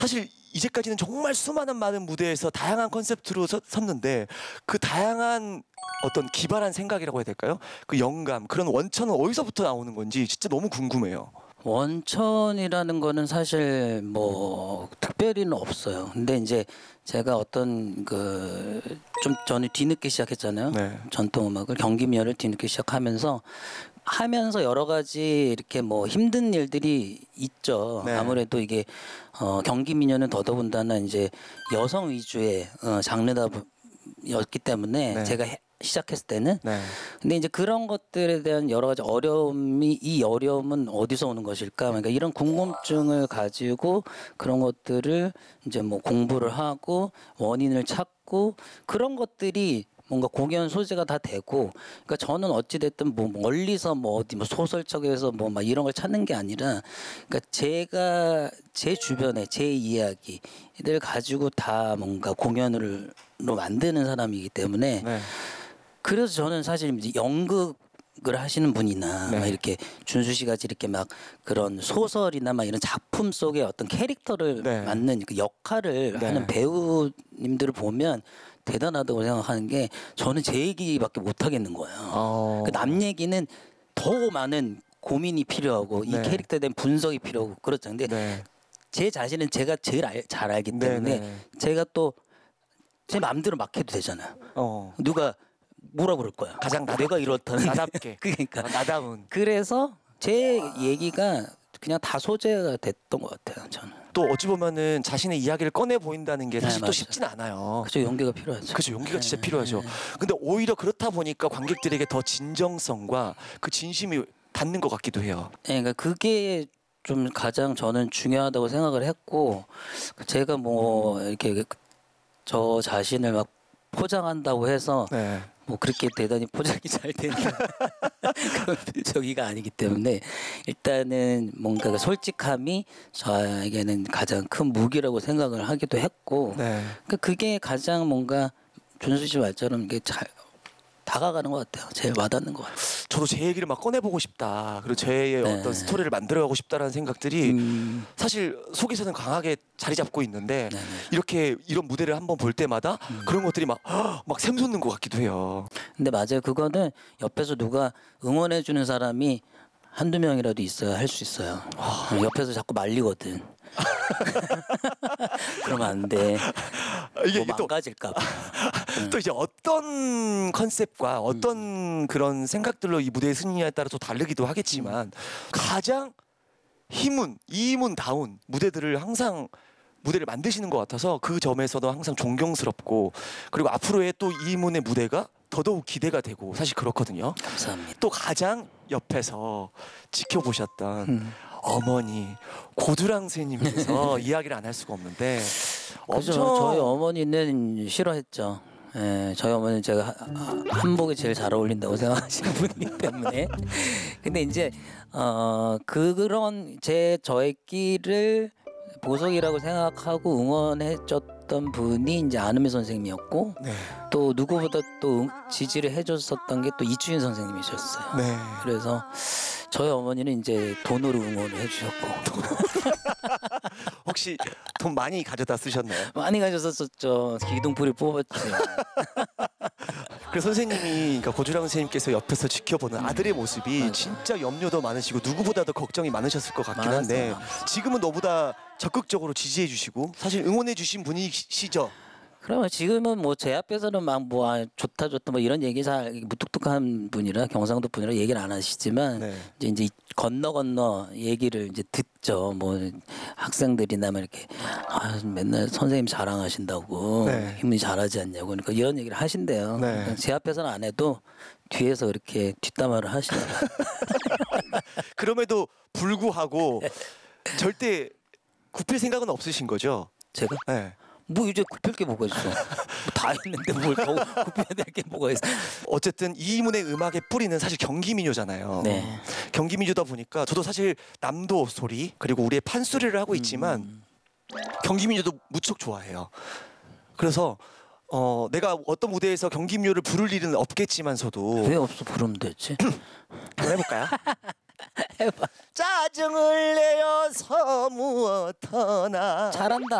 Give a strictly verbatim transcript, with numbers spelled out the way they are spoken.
사실 이제까지는 정말 수많은 많은 무대에서 다양한 컨셉트로 서, 섰는데 그 다양한 어떤 기발한 생각이라고 해야 될까요? 그 영감, 그런 원천은 어디서부터 나오는 건지 진짜 너무 궁금해요. 원천이라는 거는 사실 뭐 특별히는 없어요. 근데 이제 제가 어떤 그 좀 저는 뒤늦게 시작했잖아요. 네. 전통 음악을 경기민요를 뒤늦게 시작하면서 하면서 여러 가지 이렇게 뭐 힘든 일들이 있죠. 네. 아무래도 이게 어 경기민요는 더더군다나 이제 여성 위주의 어 장르다였기 때문에 네. 제가 해, 시작했을 때는 네. 근데 이제 그런 것들에 대한 여러 가지 어려움이 이 어려움은 어디서 오는 것일까? 그러니까 이런 궁금증을 가지고 그런 것들을 이제 뭐 공부를 하고 원인을 찾고 그런 것들이 뭔가 공연 소재가 다 되고 그러니까 저는 어찌 됐든 뭐 멀리서 뭐 어디 뭐 소설책에서 뭐 막 이런 걸 찾는 게 아니라 그러니까 제가 제 주변에 제 이야기들 가지고 다 뭔가 공연으로 만드는 사람이기 때문에 네. 그래서 저는 사실 이제 연극을 하시는 분이나 네. 막 이렇게 준수 씨 같이 이렇게 막 그런 소설이나 막 이런 작품 속의 어떤 캐릭터를 네. 맡는 그 역할을 네. 하는 배우님들을 보면 대단하다고 생각하는 게 저는 제 얘기밖에 못 하겠는 거예요. 어... 그 남 얘기는 더 많은 고민이 필요하고 이 네. 캐릭터에 대한 분석이 필요하고 그렇죠. 근데 네. 제 자신은 제가 제일 알, 잘 알기 때문에 네. 제가 또 제 마음대로 막 해도 되잖아요. 어... 누가 뭐라 그럴 거야. 가장 나답, 내가 이렇다는 나답게. 그러니까 어, 나다운. 그래서 제 얘기가 그냥 다 소재가 됐던 것 같아요. 저는. 또 어찌 보면은 자신의 이야기를 꺼내 보인다는 게 사실 네, 또 맞아요. 쉽진 않아요. 그죠, 용기가 필요하죠. 그죠, 용기가 진짜 네, 필요하죠. 네. 근데 오히려 그렇다 보니까 관객들에게 더 진정성과 그 진심이 닿는 것 같기도 해요. 네, 그러니까 그게 좀 가장 저는 중요하다고 생각을 했고 제가 뭐 이렇게 저 자신을 막 포장한다고 해서 네. 뭐 그렇게 대단히 포장이 잘 되는 그런 저기가 아니기 때문에 일단은 뭔가 그 솔직함이 저에게는 가장 큰 무기라고 생각을 하기도 했고 네. 그러니까 그게 가장 뭔가 준수 씨 말처럼 이게 잘 다가가는 것 같아요. 제일 와닿는 것 같아요. 저도 제 얘기를 막 꺼내보고 싶다. 그리고 제 네. 어떤 스토리를 만들어가고 싶다라는 생각들이 음, 사실 속에서는 강하게 자리 잡고 있는데 네네. 이렇게 이런 무대를 한번 볼 때마다 음. 그런 것들이 막, 막 샘솟는 것 같기도 해요. 근데 맞아요. 그거는 옆에서 누가 응원해 주는 사람이 한두 명이라도 있어야 할 수 있어요. 옆에서 자꾸 말리거든. 그러면 안 돼. 이게 뭐 또 망가질까 봐. 또 이제 어떤 컨셉과 어떤 그런 생각들로 이 무대에 서느냐에 따라 또 다르기도 하겠지만 가장 힘은 이문다운 무대들을 항상 무대를 만드시는 것 같아서 그 점에서도 항상 존경스럽고 그리고 앞으로의 또 이문의 무대가 더더욱 기대가 되고 사실 그렇거든요. 감사합니다. 또 가장 옆에서 지켜보셨던 음. 어머니 고두랑 선생님께서 이야기를 안 할 수가 없는데 그죠. 엄청 저희 어머니는 싫어했죠. 예, 저희 어머니는 제가 하- 한복이 제일 잘 어울린다고 생각하시는 분이기 때문에. 근데 이제 어 그런 제 저의 끼를 보석이라고 생각하고 응원해줬던 분이 이제 안은미 선생님이었고 네. 또 누구보다 또 응- 지지를 해줬었던 게 또 이추인 선생님이셨어요. 네. 그래서 저희 어머니는 이제 돈으로 응원을 해주셨고 혹시 돈 많이 가져다 쓰셨나요? 많이 가셨었죠. 기둥풀이 뽑았죠. 그래서 선생님이 그러니까 고주랑 선생님께서 옆에서 지켜보는 아들의 모습이 맞아요. 진짜 염려도 많으시고 누구보다도 걱정이 많으셨을 것 같긴 한데 많았어요. 지금은 너보다 적극적으로 지지해 주시고 사실 응원해 주신 분이시죠? 그러면 지금은 뭐 제 앞에서는 막 뭐 아, 좋다 좋다 뭐 이런 얘기 잘 무뚝뚝한 분이라 경상도 분이라 얘기를 안 하시지만 네. 이제 이제 건너 건너 얘기를 이제 듣죠. 뭐 학생들이나 막 이렇게 아, 맨날 선생님 자랑하신다고 네. 힘이 잘하지 않냐고 그러니까 이런 얘기를 하신대요. 네. 그러니까 제 앞에서는 안 해도 뒤에서 그렇게 뒷담화를 하시더라고요. 그럼에도 불구하고 절대 굽힐 생각은 없으신 거죠? 제가 네. 뭐 이제 굽힐 게 뭐가 있어? 뭐다 했는데 뭘 더 굽혀야 될 게 뭐가 있어? 어쨌든 이문의 음악의 뿌리는 사실 경기민요잖아요. 네. 경기민요다 보니까 저도 사실 남도 소리 그리고 우리의 판소리를 하고 있지만 음. 경기민요도 무척 좋아해요. 그래서 어, 내가 어떤 무대에서 경기민요를 부를 일은 없겠지만서도 왜 없어 부르면 되지? 한번 해볼까요? 해봐. 짜증을 내어서 무엇하나 잘한다.